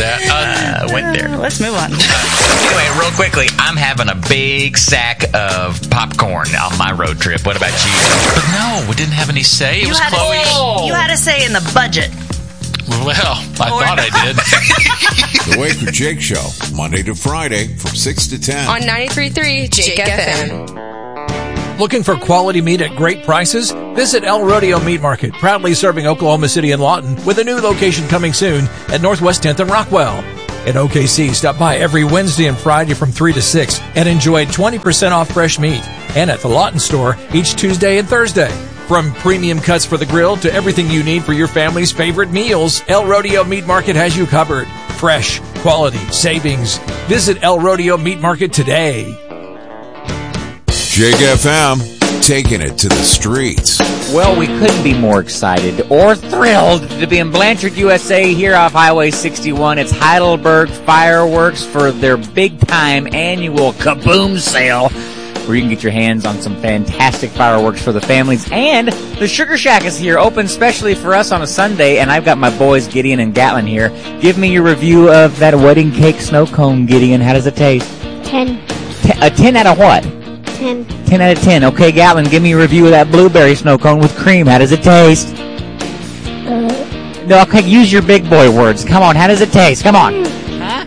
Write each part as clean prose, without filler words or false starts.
that. Went there. Let's move on. Anyway, real quickly, I'm having a big sack of popcorn on my road trip. What about you? But no, we didn't have any say. It was Chloe. You had a say in the budget. Well, I thought I did. The Wake with Jake Show, Monday to Friday from 6 to 10. On 93.3 Jake FM. Looking for quality meat at great prices? Visit El Rodeo Meat Market, proudly serving Oklahoma City and Lawton, with a new location coming soon at Northwest 10th and Rockwell. At OKC, stop by every Wednesday and Friday from 3 to 6 and enjoy 20% off fresh meat. And at the Lawton store each Tuesday and Thursday. From premium cuts for the grill to everything you need for your family's favorite meals, El Rodeo Meat Market has you covered. Fresh, quality, savings. Visit El Rodeo Meat Market today. Jake FM, taking it to the streets. Well, we couldn't be more excited or thrilled to be in Blanchard, USA, here off Highway 61. It's Heidelberg Fireworks for their big-time annual Kaboom sale, where you can get your hands on some fantastic fireworks for the families. And the Sugar Shack is here, open specially for us on a Sunday, and I've got my boys Gideon and Gatlin here. Give me your review of that wedding cake snow cone, Gideon. How does it taste? 10. A 10 out of what? 10. 10 out of 10. Okay, Gatlin, give me a review of that blueberry snow cone with cream. How does it taste? No, okay, use your big boy words. Come on, how does it taste? Come on. Huh?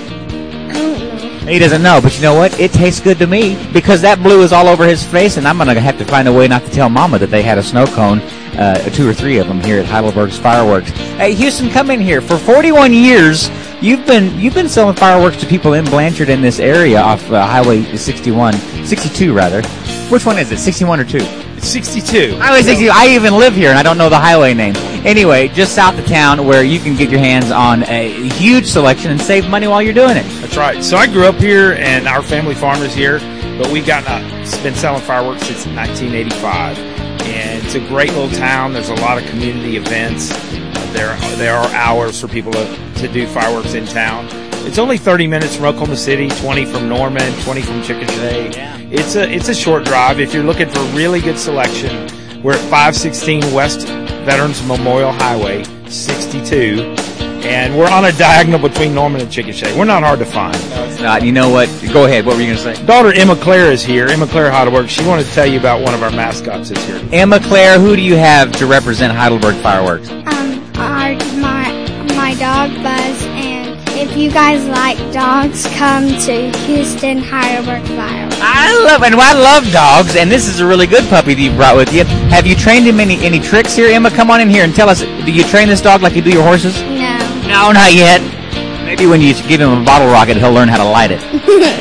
He doesn't know, but you know what? It tastes good to me because that blue is all over his face, and I'm going to have to find a way not to tell Mama that they had a snow cone, 2 or 3 of them here at Heidelberg's Fireworks. Hey, Houston, come in here. For 41 years, you've been selling fireworks to people in Blanchard in this area off Highway 62 rather. Which one is it, 61 or 2? It's 62. Highway 62. I even live here, and I don't know the highway name. Anyway, just south of town where you can get your hands on a huge selection and save money while you're doing it. That's right. So I grew up here, and our family farm is here, but we've been selling fireworks since 1985. And it's a great little town. There's a lot of community events. There are hours for people to do fireworks in town. It's only 30 minutes from Oklahoma City, 20 from Norman, 20 from Chickasha. Yeah. It's a short drive. If you're looking for really good selection, we're at 516 West Veterans Memorial Highway, 62. And we're on a diagonal between Norman and Chickasha. We're not hard to find. No, it's not. You know what? Go ahead. What were you going to say? Daughter Emma Claire is here. Emma Claire Heidelberg. She wanted to tell you about one of our mascots that's here. Emma Claire, who do you have to represent Heidelberg Fireworks? My dog Buzz, and if you guys like dogs, come to Houston Heidelberg Fireworks. I love dogs, and this is a really good puppy that you brought with you. Have you trained him any tricks here, Emma? Come on in here and tell us. Do you train this dog like you do your horses? No, not yet. Maybe when you give him a bottle rocket, he'll learn how to light it.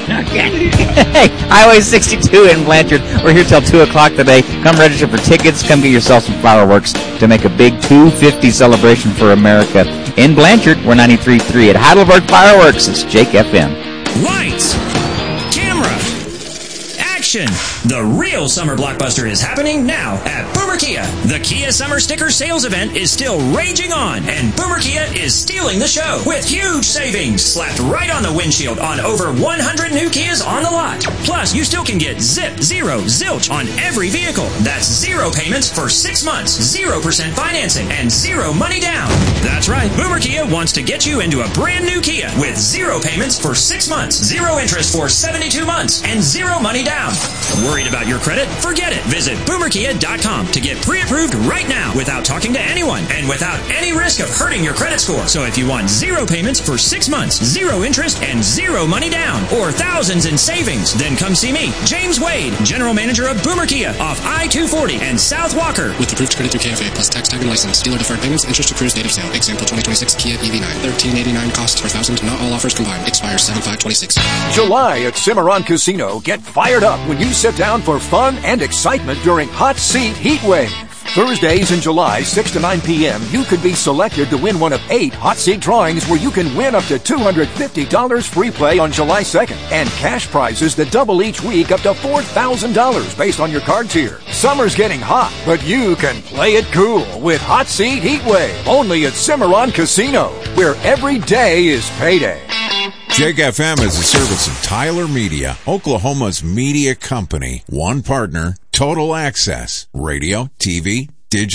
Hey, Highway 62 in Blanchard. We're here till 2 o'clock today. Come register for tickets. Come get yourself some fireworks to make a big 250 celebration for America. In Blanchard, we're 93.3 at Heidelberg Fireworks. It's Jake FM. Lights, camera, action. The real summer blockbuster is happening now at Boomer Kia. The Kia Summer Sticker Sales Event is still raging on, and Boomer Kia is stealing the show with huge savings slapped right on the windshield on over 100 new Kias on the lot. Plus, you still can get zip, zero, zilch on every vehicle. That's 0 payments for 6 months, 0% financing, and 0 money down. That's right. Boomer Kia wants to get you into a brand new Kia with 0 payments for 6 months, 0 interest for 72 months, and 0 money down. Worried about your credit? Forget it. Visit boomerkia.com to get pre-approved right now without talking to anyone and without any risk of hurting your credit score. So if you want 0 payments for 6 months, 0 interest, and 0 money down, or thousands in savings, then come see me, James Wade, General Manager of Boomer Kia off I-240 and South Walker. With approved credit through KFA plus tax tag and license. Dealer deferred payments, interest accrues date of sale. Example 2026 Kia EV9. $1,389 cost per thousand. Not all offers combined. Expires 7/5/26. July at Cimarron Casino. Get fired up when you sit down for fun and excitement during Hot Seat Heatwave. Thursdays in July, 6 to 9 p.m., you could be selected to win one of 8 hot seat drawings where you can win up to $250 free play on July 2nd and cash prizes that double each week up to $4,000 based on your card tier. Summer's getting hot, but you can play it cool with Hot Seat Heatwave, only at Cimarron Casino, where every day is payday. Jake FM is a service of Tyler Media, Oklahoma's media company. One partner, total access. Radio, TV, digital,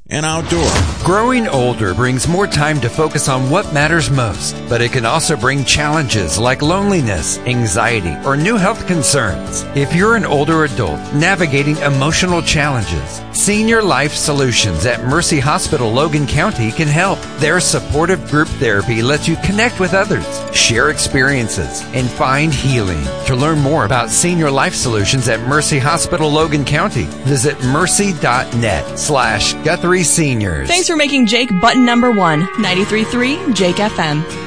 and outdoor. Growing older brings more time to focus on what matters most, but it can also bring challenges like loneliness, anxiety, or new health concerns. If you're an older adult navigating emotional challenges, Senior Life Solutions at Mercy Hospital Logan County can help. Their supportive group therapy lets you connect with others, share experiences, and find healing. To learn more about Senior Life Solutions at Mercy Hospital Logan County, visit mercy.net/Guthrie Seniors. Thanks for making Jake button number 1, 93.3 Jake FM.